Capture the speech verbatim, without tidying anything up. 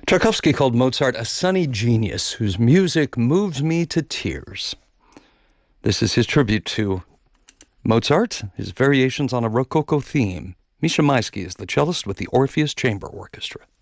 Tchaikovsky called Mozart a sunny genius whose music moves me to tears. This is his tribute to Mozart, his variations on a Rococo theme. Misha Maisky is the cellist with the Orpheus Chamber Orchestra.